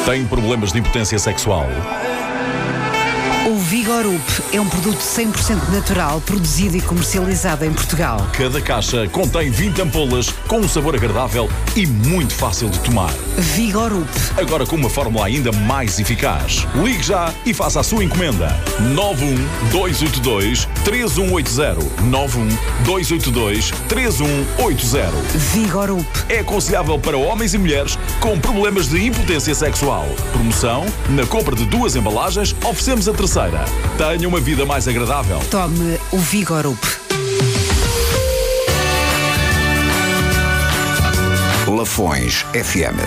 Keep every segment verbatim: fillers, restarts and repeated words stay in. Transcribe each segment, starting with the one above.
Tem problemas de impotência sexual? O Vigorup é um produto cem por cento natural, produzido e comercializado em Portugal. Cada caixa contém vinte ampolas com um sabor agradável e muito fácil de tomar. Vigorup. Agora com uma fórmula ainda mais eficaz. Ligue já e faça a sua encomenda. nove um dois oito dois três um oito zero. nove um dois oito dois três um oito zero. Vigorup. É aconselhável para homens e mulheres com problemas de impotência sexual. Promoção: na compra de duas embalagens, oferecemos a terceira. Tenha uma vida mais agradável. Tome o Vigorup. Lafões F M.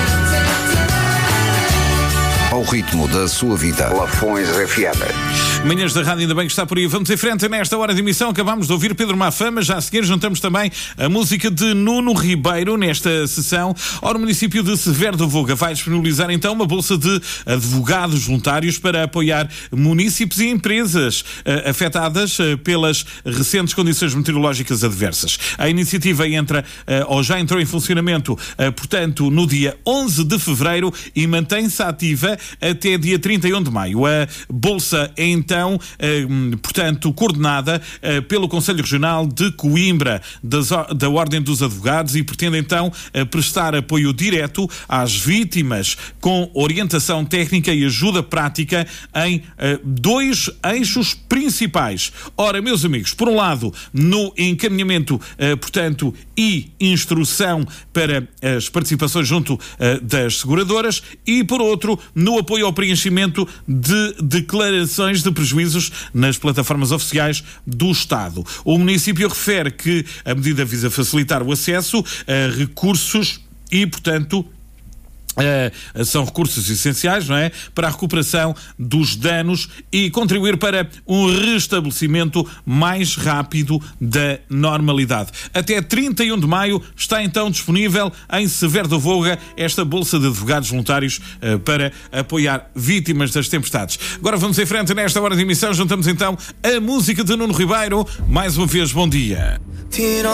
Ao ritmo da sua vida. Lafões F M. Manhãs da Rádio, ainda bem que está por aí. Vamos em frente nesta hora de emissão. Acabámos de ouvir Pedro Mafama. Já a seguir juntamos também a música de Nuno Ribeiro nesta sessão. Ora, o município de Severo da Voga vai disponibilizar então uma bolsa de advogados voluntários para apoiar munícipes e empresas uh, afetadas uh, pelas recentes condições meteorológicas adversas. A iniciativa entra, uh, ou já entrou em funcionamento, uh, portanto, no dia onze de fevereiro e mantém-se ativa até dia trinta e um de maio. A bolsa é então Então, eh, portanto, coordenada eh, pelo Conselho Regional de Coimbra das, da Ordem dos Advogados e pretende então eh, prestar apoio direto às vítimas com orientação técnica e ajuda prática em eh, dois eixos principais. Ora, meus amigos, por um lado, no encaminhamento, eh, portanto, e instrução para as participações junto eh, das seguradoras e, por outro, no apoio ao preenchimento de declarações de prejuízos nas plataformas oficiais do Estado. O município refere que a medida visa facilitar o acesso a recursos e, portanto, Uh, são recursos essenciais, não é? Para a recuperação dos danos e contribuir para um restabelecimento mais rápido da normalidade. Até trinta e um de maio está então disponível em Severo da Voga esta bolsa de advogados voluntários uh, para apoiar vítimas das tempestades. Agora vamos em frente nesta hora de emissão. Juntamos então a música de Nuno Ribeiro. Mais uma vez, bom dia.